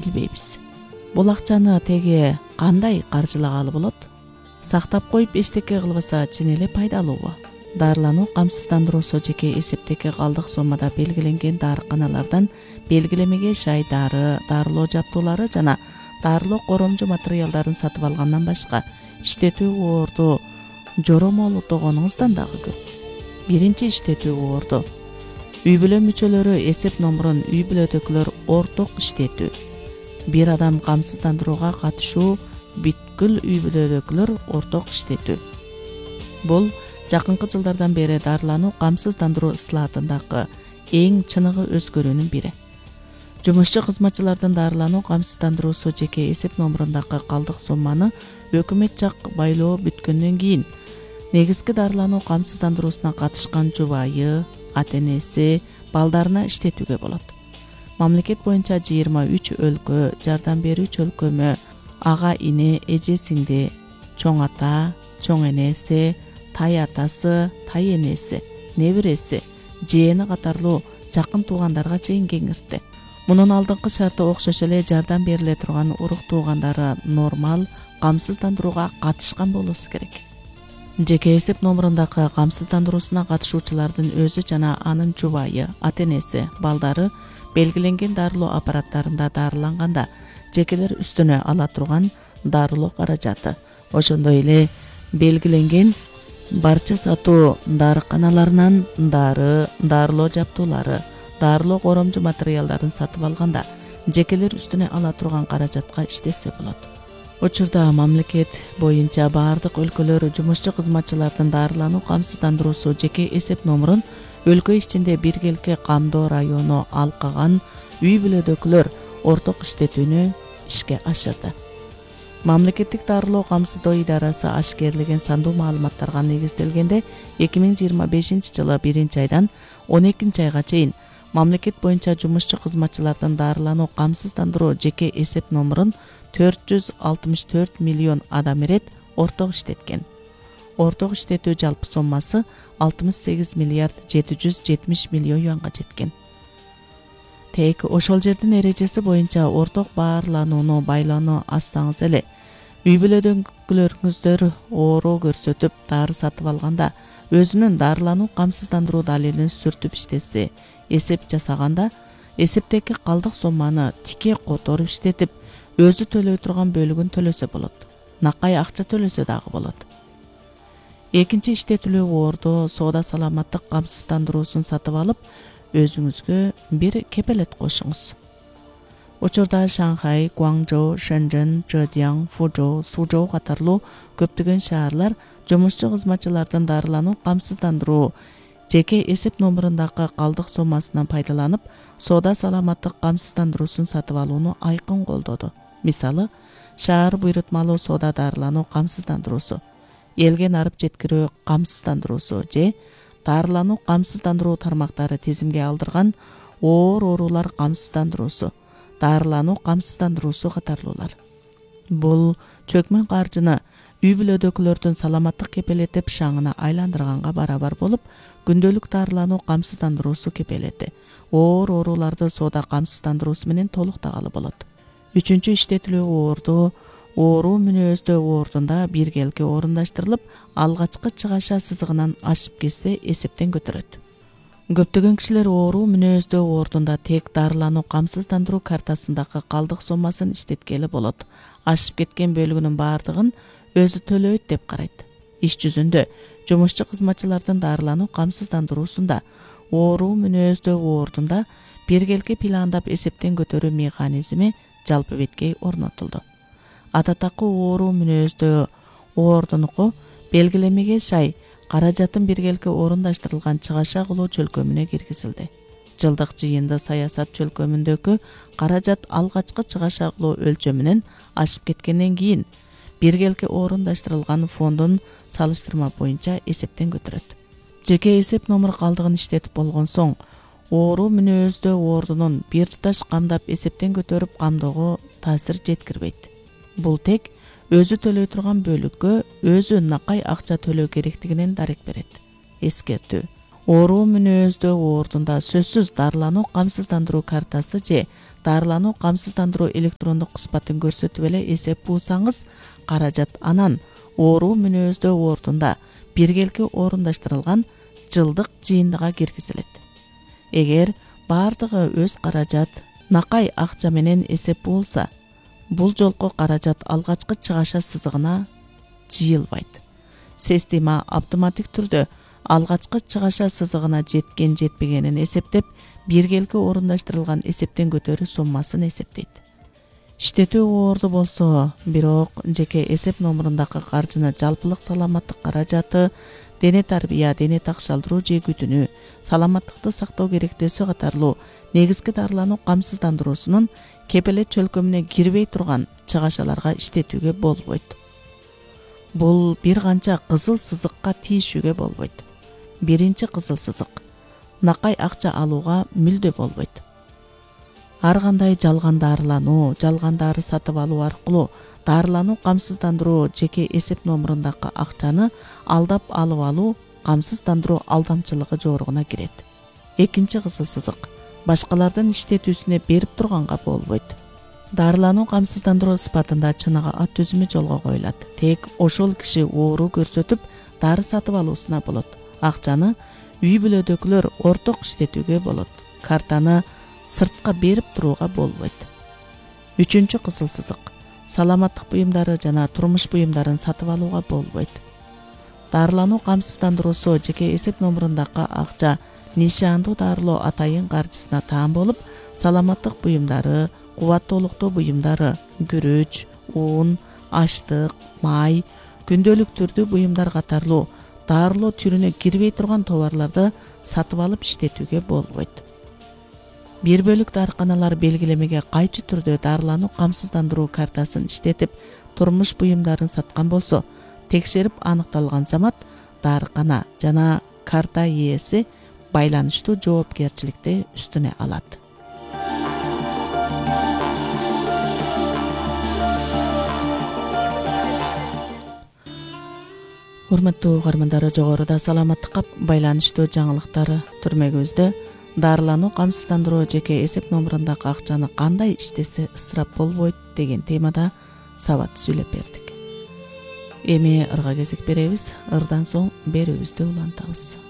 билбейбиз. Бул акчаны теге кандай каржылагалы болот? Сактап коюп эчтеке кылбаса чын эле пайдалуубу? Дарылануу камсыздандыруусу жеке эсептеги калдык соммада белгиленген дарыканалардан белгилемеге шай дары, дарылоо жабдуулары жана дарылоо коромжу материалдарын сатып алгандан башка иштетүү оорду жоромолдогонуңуздан дагы көп. Биринчи иштетүү оорду. Үй бүлө мүчөлөрү эсеп номурун үй бүлөдөгүлөр орток иштетүү. Бир адам камсыздандырууга катышуу бүткүл үй бүлөдөгүлөр орток иштетүү. Бул жакынкы жылдардан бери дарылануу камсыздандыруу ыслаатындагы эң чыныгы өзгөрүүнүн бири. Жумушчу кызматчылардын дарылануу камсыздандыруусу жеке эсеп номурундагы калдык сомманы өкмөт жак байлоо бүткөндөн кийин негизги дарылануу камсыздандыруусуна катышкан жубайы, ата-энеси, балдарына иштетүүгө болот. Мамлекет боюнча 23 өлкө жардам берүүчү өлкөмө ага ине, эже сиңди, чоң ата, чоң энеси, тай атасы, тай энеси, небереси, жээни катарлуу жакын туугандарга чейин кеңиртти. Мунун алдыңкы шарты окшош эле жардам бериле турган урук туугандары нормал камсыздандырууга катышкан болуусу керек. Жеке эсеп номурундагы камсыздандыруусуна катышуучулардын өзү жана анын жубайы, ата-энеси, балдары белгиленген дарылоо аппараттарында дарыланганда жекелер үстүнө ала турган дарылоо каражаты, ошондой эле белгиленген барча сатуу дарыканаларынан дары, дарылоо жабдуулары, дарылоо коромжу материалдарын сатып алганда жекелер үстүнө ала турган каражатка иштесе болот. Учурда мамлекет боюнча баардык өлкөлөр жумушчу кызматчылардын дарылануу камсыздандыруусу жеке эсеп номурун өлкө ичинде биргелке камдоо району алкаган үй бүлөдөгүлөр орток иштетүүнү ишке ашырды. Мамлекеттик дарылоо камсыздоо идарасы ашкерлеген сандуу маалыматтарга негизделгенде 2025 жылы 1-айдан 12-айга чейин мамлекет боюнча жумушчу кызматчылардын дарылануу камсыздандыруу жеке эсеп номурун 464 миллион адам ирет орток иштеткен. Орток иштетүү жалпы соммасы 68 миллиард 770 миллион юанга жеткен. Тек ошол жердин эрежеси боюнча орток баарланууну байлоону ассаңыз эле үй бүлөдөгүлөрүңүздөр оору көрсөтүп дары сатып алганда өзүнүн дарылануу камсыздандыруу далилин сүртүп иштесе, эсеп жасаганда эсептеги калдык сомманы тике которуп иштетип өзү төлөй турган бөлүгүн төлөсө болот. Накай акча төлөсө дагы болот. Экинчи иштетүүлүү оордо соода саламаттык камсыздандыруусун сатып алып өзүңүзгө бир кепелет кошуңуз. Учурда Шанхай, Гуаңжоу, Шэньчжэн, Зhejiang, Фузhou, Сузhou катарлуу көптөгөн шаарлар жумушчу кызматчылардын дарылануу камсыздандыруу жеке эсеп номурундагы калдык соммасынан пайдаланып, соода саламаттык камсыздандыруусун сатып алууну айкын колдоду. Мисалы, шаар буйрутмалуу соода дарылануу камсыздандыруусу, элге нарып жеткирүү камсыздандыруусу же дарылануу камсыздандыруу тармактары тизимге алдырган оор оорулар камсыздандыруусу, дарылануу камсыздандыруусу катарлуулар. Бул чөкмөн каржыны үй бүлөдөгүлөрдүн саламаттык кепелетип шаңына айландырганга барабар болуп, күндөлүк дарылануу камсыздандыруусу кепелети оор ооруларды соода камсыздандыруусу менен толуктагалы болот. Үчүнчү иштетүүлүү оорду оору мүнөздөө оордунда биргелке орундаштырылып, алгачкы чыгаша сызыгынан ашып кетсе эсептен көтөрөт. Көптөгөн кишилер оору мүнөздөө оордунда тек дарылануу камсыздандыруу картасындагы калдык соммасын иштеткели болот. Ашып кеткен бөлүгүнүн баардыгын өзү төлөйт деп карайт. Иш жүзүндө жумушчу кызматчылардын дарылануу камсыздандыруусунда оору мүнөздөө оордунда биргелке пландап эсептен көтөрүү механизми жалпы беткей орнотулду. Ататакы оору мүнөздөө оордунуку белгилемеге сай каражатын биргелке орундаштырылган чыгаша кылуу чөлкөмүнө киргизилди. Жылдык жыйынды саясат чөлкөмүндөгү каражат алгачкы чыгаша кылуу өлчөмүнөн ашып кеткенден кийин биргелке орундаштырылган фондун салыштырма боюнча эсептен көтөрөт. Жеке эсеп номуру калдыгын иштетип болгон соң, оору мүнөздөө оордунун бир туташ камдап эсептен көтөрүп камдоого таасир жеткирбейт. Бул тек өзү төлөй турган бөлүккө өзү накай акча төлөө керектигинен дарек берет. Эскертүү: Оору мүнөздөө ордунда сөзсүз дарылануу камсыздандыруу картасы же дарылануу камсыздандыруу электрондук кызматын көрсөтүп эле эсеп буусаңыз, каражат анан оору мүнөздөө ордунда биргелки орундаштырылган жылдык жыйындыга киргизилет. Эгер бардыгы өз каражат накай акча менен эсеп болса, бул жолку каражат алгачкы чыгаша сызыгына жыйылбайт. Система автоматтык түрдө алгачкы чыгаша сызыгына жеткен жетпегенин эсептеп, биргелки орундаштырылган эсептен көтөрүү суммасын эсептейт. Иштетүү оорду болсо, бирок жеке эсеп номурундагы каржыны жалпылык саламаттык каражаты, дене тарбия, дене такшалдыруу же күтүнүү, саламаттыкты сактоо керектөөсү катарлуу негизги дарылануу камсыздандыруусунун кепелет чөлкөмүнө кирбей турган чыгашаларга иштетүүгө болбойт. Бул бир канча кызыл сызыкка тийишүүгө болбойт. Биринчи кызыл сызык: накай акча алууга мүлдө болбойт. Ар кандай жалган дарылануу, жалган дары сатып алуу аркылуу дарылануу камсыздандыруу жеке эсеп номурундагы акчаны алдап алып алуу камсыздандыруу алдамчылыгы жоругуна кирет. Экинчи кызыл сызык: башкалардын иштетүүсүнө берип турганга болбойт. Дарылануу камсыздандыруу сыпатында чыныгы ат түзүмү жолго коюлат. Тек ошол киши оору көрсөтүп дары сатып алуусуна болот. Акчаны үй бүлөдөгүлөр орток иштетүүгө болот. Картаны сыртка берип турууга болбойт. Үчүнчү кызыл сызык: саламаттык буюмдары жана турмуш буюмдарын сатып алууга болбойт. Дарылануу камсыздандыруусу жеке эсеп номурундагы акча нишандуу дарылоо атайын каржысына таан болуп, саламаттык буюмдары, кубаттуулуктуу буюмдары, күрөч, ун, аштык, май, күндөлүк түрдүү буюмдар катарлуу дарылоо түрүнө кирбей турган товарларды сатып алып иштетүүгө болбойт. Бир бөлүк дарыканалар белгилемеге кайчы түрдө дарылануу камсыздандыруу картасын иштетип, турмуш буюмдарын саткан болсо, текшерип аныкталган замат дарыкана жана карта ээси байланыштуу жоопкерчиликти үстүнө алат. Урматтуу угармандар, жогоруда саламаттыкка байланыштуу жаңылыктар түрмөгүбүздө дарылануу камсыздандыруу жеке эсеп номурундагы акчаны кандай иштесе ысырап болбойт деген темада сабат сүйлөп бердик. Эми ырга кезек беребиз. Ырдан соң берүүбүздү улантабыз.